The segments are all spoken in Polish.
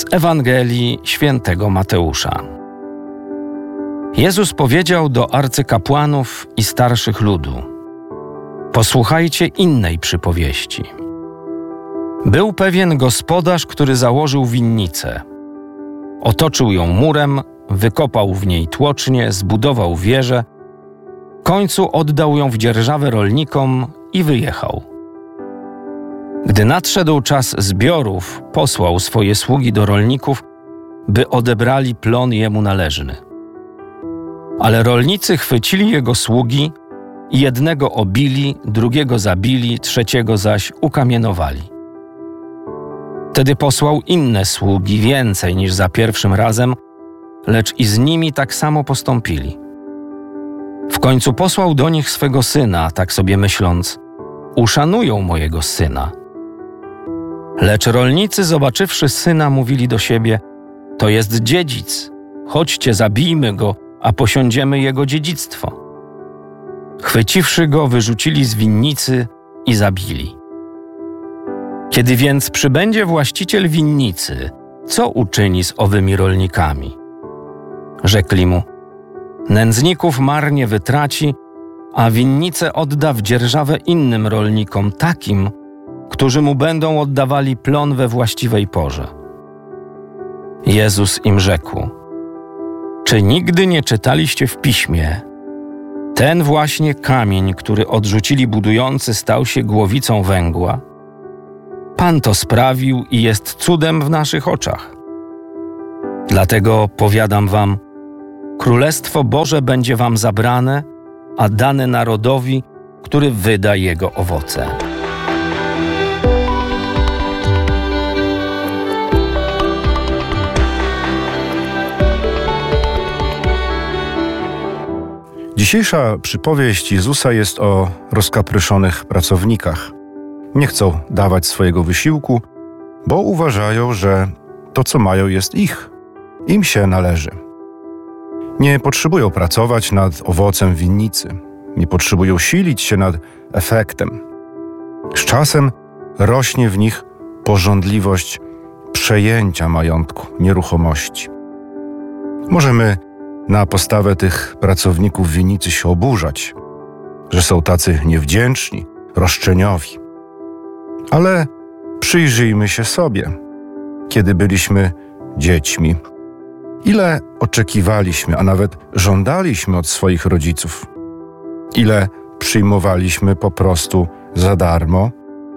Ewangelii Świętego Mateusza. Jezus powiedział do arcykapłanów i starszych ludu: posłuchajcie innej przypowieści. Był pewien gospodarz, który założył winnicę. Otoczył ją murem, wykopał w niej tłocznię, zbudował wieżę, w końcu oddał ją w dzierżawę rolnikom i wyjechał. Gdy nadszedł czas zbiorów, posłał swoje sługi do rolników, by odebrali plon jemu należny. Ale rolnicy chwycili jego sługi i jednego obili, drugiego zabili, trzeciego zaś ukamienowali. Wtedy posłał inne sługi, więcej niż za pierwszym razem, lecz i z nimi tak samo postąpili. W końcu posłał do nich swego syna, tak sobie myśląc: uszanują mojego syna. Lecz rolnicy, zobaczywszy syna, mówili do siebie: to jest dziedzic, chodźcie, zabijmy go, a posiądziemy jego dziedzictwo. Chwyciwszy go, wyrzucili z winnicy i zabili. Kiedy więc przybędzie właściciel winnicy, co uczyni z owymi rolnikami? Rzekli mu: nędzników marnie wytraci, a winnicę odda w dzierżawę innym rolnikom, takim, którzy mu będą oddawali plon we właściwej porze. Jezus im rzekł: czy nigdy nie czytaliście w Piśmie: ten właśnie kamień, który odrzucili budujący, stał się głowicą węgła? Pan to sprawił i jest cudem w naszych oczach. Dlatego powiadam wam, Królestwo Boże będzie wam zabrane, a dane narodowi, który wyda jego owoce. Dzisiejsza przypowieść Jezusa jest o rozkapryszonych pracownikach. Nie chcą dawać swojego wysiłku, bo uważają, że to, co mają, jest ich. Im się należy. Nie potrzebują pracować nad owocem winnicy. Nie potrzebują silić się nad efektem. Z czasem rośnie w nich pożądliwość przejęcia majątku, nieruchomości. Możemy na postawę tych pracowników winnicy się oburzać, że są tacy niewdzięczni, roszczeniowi. Ale przyjrzyjmy się sobie, kiedy byliśmy dziećmi. Ile oczekiwaliśmy, a nawet żądaliśmy od swoich rodziców. Ile przyjmowaliśmy po prostu za darmo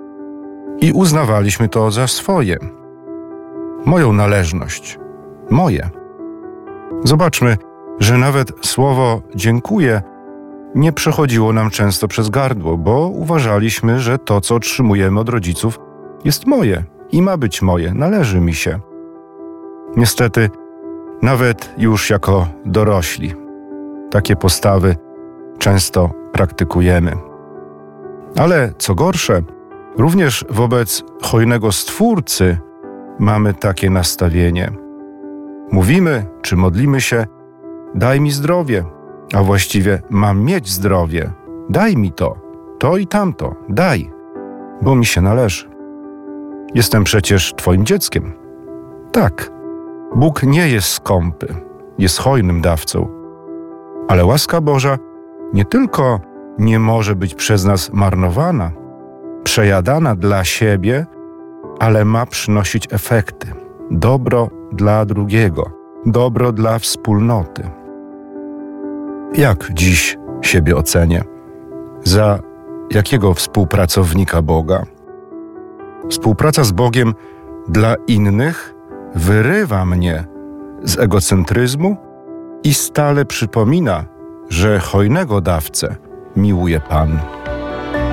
i uznawaliśmy to za swoje. Moją należność. Moje. Zobaczmy, że nawet słowo dziękuję nie przechodziło nam często przez gardło, bo uważaliśmy, że to, co otrzymujemy od rodziców, jest moje i ma być moje, należy mi się. Niestety, nawet już jako dorośli, takie postawy często praktykujemy. Ale co gorsze, również wobec hojnego Stwórcy mamy takie nastawienie. Mówimy czy modlimy się: daj mi zdrowie, a właściwie mam mieć zdrowie. Daj mi to i tamto, daj, bo mi się należy. Jestem przecież Twoim dzieckiem. Tak, Bóg nie jest skąpy, jest hojnym dawcą. Ale łaska Boża nie tylko nie może być przez nas marnowana, przejadana dla siebie, ale ma przynosić efekty. Dobro dla drugiego, dobro dla wspólnoty. Jak dziś siebie ocenię? Za jakiego współpracownika Boga? Współpraca z Bogiem dla innych wyrywa mnie z egocentryzmu i stale przypomina, że hojnego dawcę miłuje Pan.